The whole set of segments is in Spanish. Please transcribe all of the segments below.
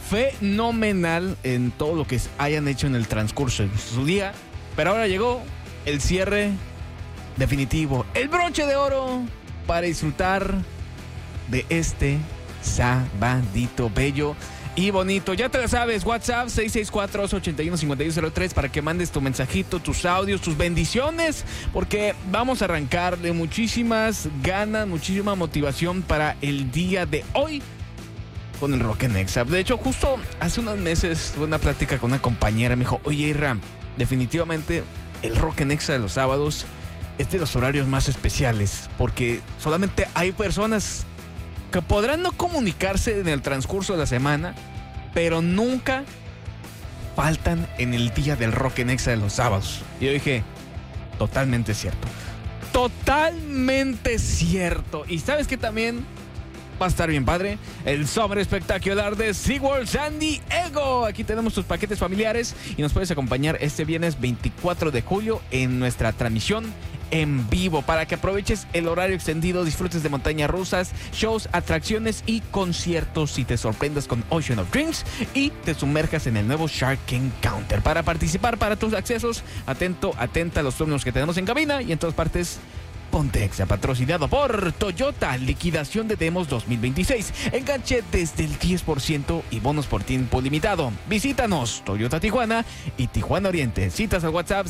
fenomenal en todo lo que hayan hecho en el transcurso de su día. Pero ahora llegó el cierre definitivo, el broche de oro para disfrutar de este sabadito bello y bonito. Ya te la sabes, WhatsApp 664-81-5103 para que mandes tu mensajito, tus audios, tus bendiciones, porque vamos a arrancarle muchísimas ganas, muchísima motivación para el día de hoy con el Rock en Exa. De hecho, justo hace unos meses tuve una plática con una compañera, me dijo, oye Ram, definitivamente el Rock en Exa de los sábados es de los horarios más especiales, porque solamente hay personas que podrán no comunicarse en el transcurso de la semana, pero nunca faltan en el día del Rock en Exa de los sábados. Y yo dije, totalmente cierto. Totalmente cierto. Y sabes que también va a estar bien padre el sobre espectacular de SeaWorld San Diego. Aquí tenemos tus paquetes familiares y nos puedes acompañar este viernes 24 de julio en nuestra transmisión en vivo para que aproveches el horario extendido, disfrutes de montañas rusas, shows, atracciones y conciertos y te sorprendas con Ocean of Dreams y te sumerjas en el nuevo Shark Encounter. Para participar, para tus accesos, atenta a los turnos que tenemos en cabina y en todas partes. Ponte Exa, patrocinado por Toyota, liquidación de demos 2026, enganche desde el 10% y bonos por tiempo limitado. Visítanos, Toyota Tijuana y Tijuana Oriente. Citas al WhatsApp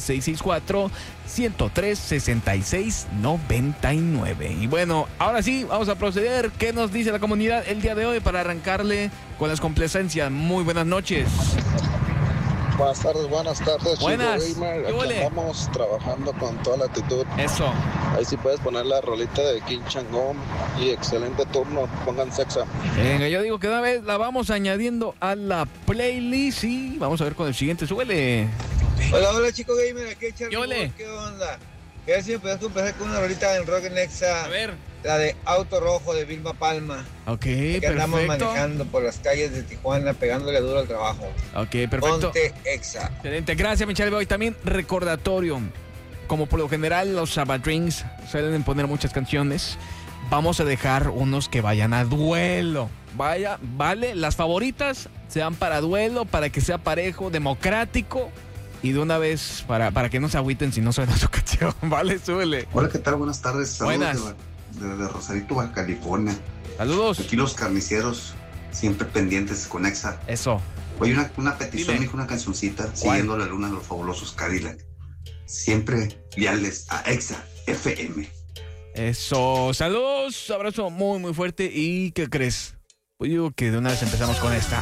664-103-6699. Y bueno, ahora sí, vamos a proceder. ¿Qué nos dice la comunidad el día de hoy para arrancarle con las complacencias? Muy buenas noches. Buenas tardes, buenas. Chico Gamer. Aquí andamos trabajando con toda la actitud. Eso. Ahí sí puedes poner la rolita de King Changón y excelente turno, pongan Sexa. Venga, yo digo que una vez la vamos añadiendo a la playlist y vamos a ver con el siguiente, súbele. Hola Chico Gamer, aquí Charlie. ¿Qué onda? ¿Qué decir? Si puedes empezar con una rolita en Rock en Exa. A ver. La de Auto Rojo de Vilma Palma. Ok, que perfecto. Andamos manejando por las calles de Tijuana, pegándole duro al trabajo. Ok, perfecto. Ponte Exa. Excelente, gracias Michelle Boy. También recordatorio, como por lo general los Sabadrings suelen poner muchas canciones, vamos a dejar unos que vayan a duelo. Vale, las favoritas sean para duelo, para que sea parejo, democrático. Y de una vez, para que no se agüiten si no suena su canción, ¿vale? Súbele. Hola, ¿qué tal? Buenas tardes. Saludos. Buenas. De Rosarito, Baja California. Saludos. Aquí los carniceros, siempre pendientes con Exa. Eso. Oye, una petición, Dime. hijo, una cancioncita, ¿Cuál? Siguiendo la luna de los fabulosos Cadillac. Siempre leales a Exa FM. Eso. Saludos. Abrazo muy, muy fuerte. ¿Y qué crees? Pues digo que de una vez empezamos con esta.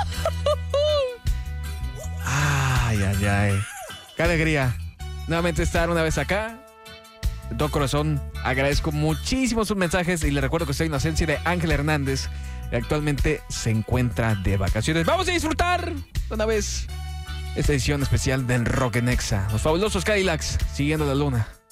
Ay. Qué alegría. Nuevamente estar una vez acá. De todo corazón, agradezco muchísimo sus mensajes y les recuerdo que soy Inocencia de Ángel Hernández y actualmente se encuentra de vacaciones. Vamos a disfrutar de una vez esta edición especial del Rock en Exa. Los fabulosos Cadillacs, Siguiendo la luna.